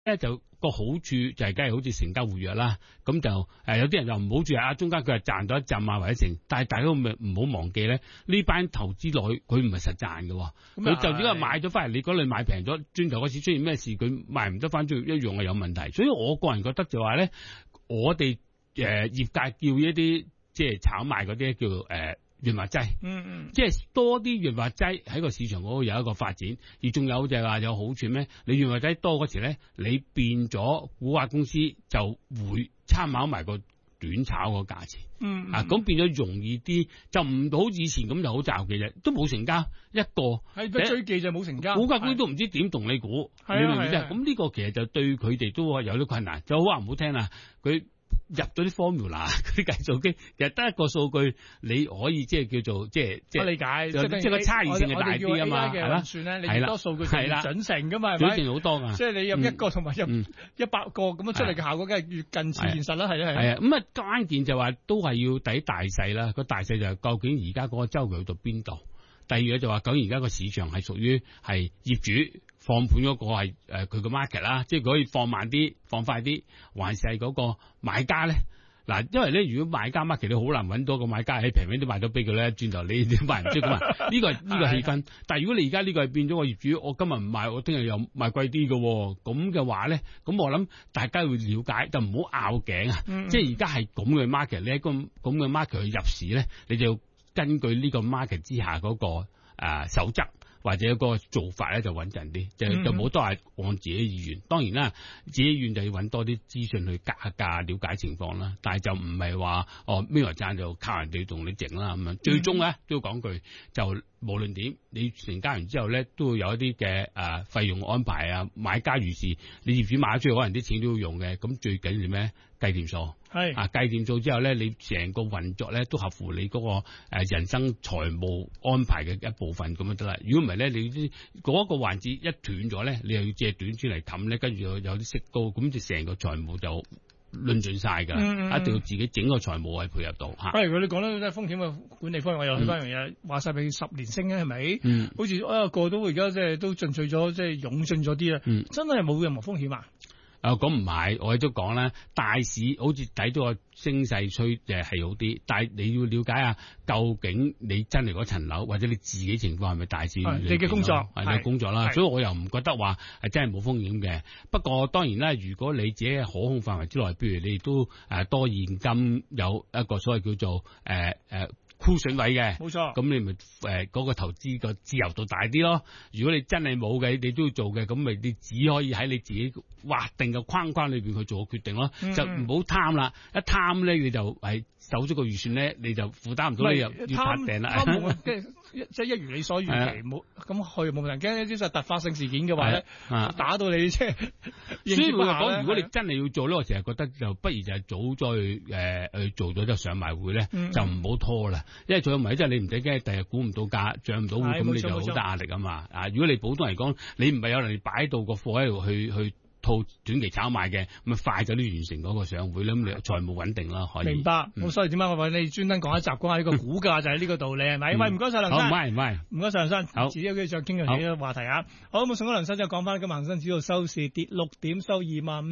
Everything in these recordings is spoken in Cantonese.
咧就個好處就係梗係好似成交活躍啦，咁就有啲人就唔好住啊，中間佢係賺到一陣啊或者成，但係大家唔好忘記咧，呢班投資落去佢唔係實賺嘅，佢就只係買咗翻嚟，你嗰類買平咗，轉頭嗰時出現咩事佢賣唔得翻出去一樣係有問題，所以我個人覺得就話咧，我哋業界叫一啲即係炒賣嗰啲叫潤滑劑，即係多啲潤滑劑喺個市場嗰度有一個發展，而仲有就係話有好處咩？你潤滑劑多嗰時咧，你變咗股價公司就會參考埋個短炒個價錢，咁變咗容易啲，就唔好以前咁就好詐嘅啫，都冇成交一個， 係佢追記就冇成交， 股價公司都唔知點同你估，你明唔明啫？咁呢個其實就對佢哋都有啲困難，就好話唔好聽啦，佢。入咗啲 formula 嗰啲計數機，其實得一個數據你可以即係叫做即係理解， 即係個差異性係大啲啊嘛，係啦， 算咧，你越多數據就越準成噶嘛，係咪？準成好多噶， 即係你入一個同埋入100個咁樣出嚟嘅效果，梗係越近似現實啦，係啊。 係啊，咁啊關鍵就話都係要睇大細啦，個大細就係究竟而家嗰個周期去到邊度？第二個就話究竟而家個市場係屬於係業主放盤嗰個係佢個 market 啦，即係佢可以放慢啲、放快啲，還是係嗰個買家咧？嗱，因為咧，如果買家 market 你好難揾到個買家喺平平都賣到俾佢咧，轉頭你賣唔出噶嘛？呢個係呢個氣氛。但係如果你而家呢個係變咗個業主，我今日唔賣，我聽日又賣貴啲嘅，咁嘅話咧，咁我諗大家會了解，就唔好拗頸啊！即係而家係咁嘅 market，你喺咁嘅 market 去入市咧，你就要根據呢個 market 之下嗰個守則。或者個做法咧就穩陣啲，就冇都係按自己意願。當然啦，自己意願就要揾多啲資訊去格下價，了解情況啦。但係就唔係話邊個賺就靠人哋同你整啦咁樣。最終咧都要講句，就無論點，你成交完之後咧都會有一啲嘅費用安排啊。買家如是，你業主買咗出去，可能啲錢都要用嘅。咁最緊要咩？計掂數。係計掂數之後咧，你成個運作咧都合乎你嗰個人生財務安排嘅一部分咁就得啦。如果唔係咧，你嗰個環節一斷咗咧，你又要借短錢嚟冚咧，跟住有啲息高，咁就成個財務就論盡晒㗎。一定要自己整個財務係配合到嚇。如果你講得風險嘅管理方面，我又去翻樣嘢，話晒俾10年升咧，係咪？好似個都而家即係都進取咗，即係湧進咗啲啦。真係冇任何風險啊！咁唔係，我亦都講啦，大市好似睇到個升勢趨係好啲，但係你要了解下，究竟你真係嗰層樓或者你自己情況係咪大市？你嘅工作係你工作啦，所以我又唔覺得話係真係冇風險嘅。不過當然啦，如果你自己可控範圍之內，譬如你都多現金，有一個所謂叫做沽水位嘅，冇錯。咁你咪嗰個投資個自由度大啲咯。如果你真係冇嘅，你都要做嘅，咁咪你只可以喺你自己劃定嘅框框裏邊去做個決定咯。就唔好貪啦，一貪咧你就係守咗個預算咧，你就負擔唔到，你又要拍定啦。即係一如你所預期，冇咁去冇人驚一啲突發性事件嘅話咧，打到你即係。所以我講，如果你真係要做咧，我成日覺得就不如就係早再去做咗就上埋會咧，就唔好拖啦。因為仲有埋即係你唔使驚，第日估唔到價，漲唔到會，咁你就好大壓力啊嘛。如果你普通嚟講，你唔係有人哋擺到個貨喺度去套短期炒賣嘅，咪快咗啲完成嗰個上會咧，咁你財務穩定啦，可以。明白。咁所以點解我話你專登講一集講下呢個股價就係呢個道理係咪？喂，唔該晒梁生。唔係，唔該晒梁生。好，遲啲有機會再傾呢個話題啊。好，咁送咗梁生之後講翻今日恒生指數收市跌6點，收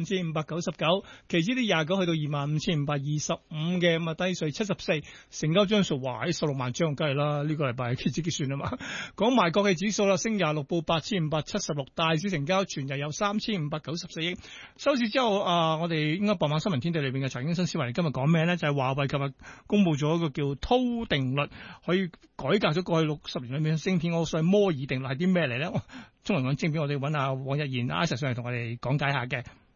25,599，期指啲29去到25,525嘅，咁啊低水74，成交張數話喺16萬張，梗係啦。呢個禮拜期指結算啊嘛。講埋國企指數啦，升26報8,576，大市成交全日有3,594。14億收市之後，我哋應該傍晚新聞天地裏邊嘅財經新思維，今日講咩咧？就係華為琴日公布咗一個叫濤定律，可以改革咗過去60年裏面芯片嗰個所謂摩爾定律係啲咩嚟咧？中銀講晶片，我哋揾阿黃日賢 Isaac 上嚟同我哋講解下嘅。